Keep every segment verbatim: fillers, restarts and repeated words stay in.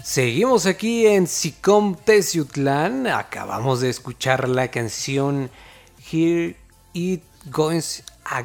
Seguimos aquí en SICOM Teciutlán. Acabamos de escuchar la canción Here It Goes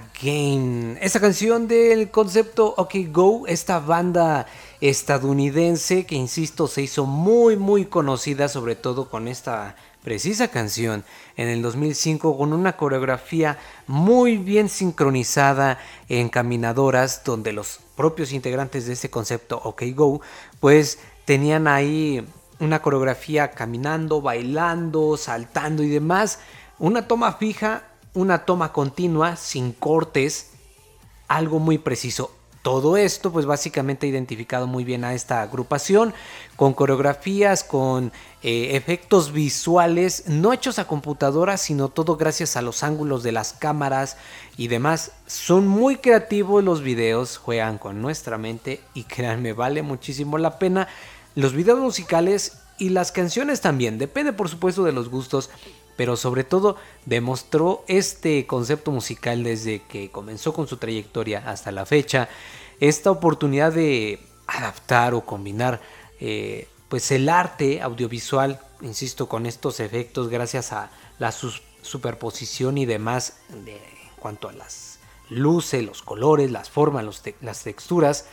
Again. Esta canción del concepto OK Go, esta banda estadounidense que, insisto, se hizo muy muy conocida, sobre todo con esta precisa canción en el dos mil cinco, con una coreografía muy bien sincronizada en caminadoras, donde los propios integrantes de este concepto OK Go pues tenían ahí una coreografía caminando, bailando, saltando y demás. Una toma fija, una toma continua, sin cortes, algo muy preciso. Todo esto pues básicamente ha identificado muy bien a esta agrupación, con coreografías, con eh, efectos visuales, no hechos a computadora, sino todo gracias a los ángulos de las cámaras y demás. Son muy creativos los videos, juegan con nuestra mente y créanme, vale muchísimo la pena. Los videos musicales y las canciones también, depende por supuesto de los gustos, pero sobre todo demostró este concepto musical desde que comenzó con su trayectoria hasta la fecha, esta oportunidad de adaptar o combinar eh, pues el arte audiovisual, insisto, con estos efectos gracias a la sus- superposición y demás de, en cuanto a las luces, los colores, las formas, los te- las texturas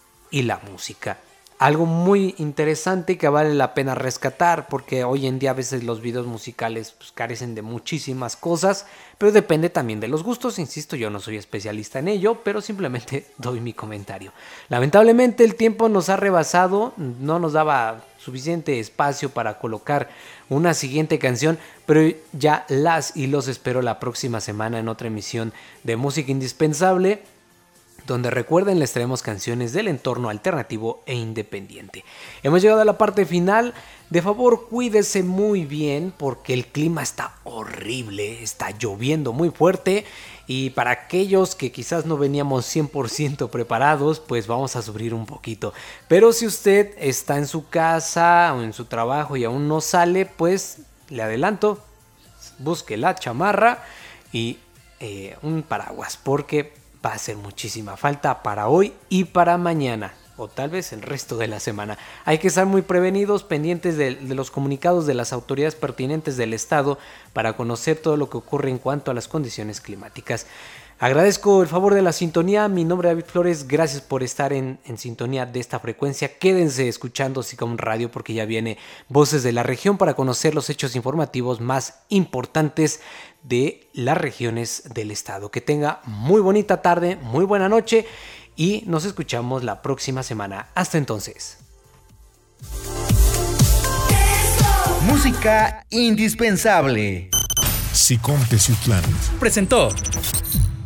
y la música. Algo muy interesante que vale la pena rescatar, porque hoy en día a veces los videos musicales pues, carecen de muchísimas cosas, pero depende también de los gustos. Insisto, yo no soy especialista en ello, pero simplemente doy mi comentario. Lamentablemente el tiempo nos ha rebasado, no nos daba suficiente espacio para colocar una siguiente canción, pero ya las y los espero la próxima semana en otra emisión de Música Indispensable, donde, recuerden, les traemos canciones del entorno alternativo e independiente. Hemos llegado a la parte final. De favor, cuídese muy bien porque el clima está horrible, está lloviendo muy fuerte, y para aquellos que quizás no veníamos cien por ciento preparados, pues vamos a sufrir un poquito. Pero si usted está en su casa o en su trabajo y aún no sale, pues le adelanto, busque la chamarra y eh, un paraguas, porque va a hacer muchísima falta para hoy y para mañana, o tal vez el resto de la semana. Hay que estar muy prevenidos, pendientes de, de los comunicados de las autoridades pertinentes del estado para conocer todo lo que ocurre en cuanto a las condiciones climáticas. Agradezco el favor de la sintonía. Mi nombre es David Flores. Gracias por estar en, en sintonía de esta frecuencia. Quédense escuchando SICOM Radio, porque ya viene Voces de la Región para conocer los hechos informativos más importantes de las regiones del estado. Que tenga muy bonita tarde, muy buena noche y nos escuchamos la próxima semana. Hasta entonces. Música indispensable. SICOM Teciutlán presentó